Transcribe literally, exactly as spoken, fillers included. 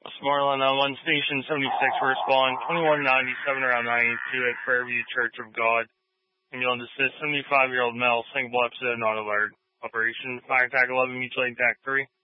Marlin on one station seventy-six, respond twenty-one ninety-seven around ninety-two at Fairview Church of God. Ambulance assist seventy-five-year-old male, single episode, not alert. Operation Fire Tag eleven, mutual aid tag three.